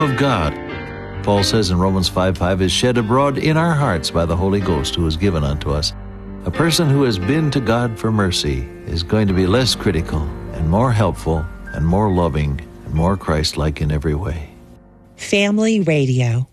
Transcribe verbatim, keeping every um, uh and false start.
of God. Paul says in Romans five five, is shed abroad in our hearts by the Holy Ghost who is given unto us. A person who has been to God for mercy is going to be less critical and more helpful and more loving and more Christ-like in every way. Family Radio.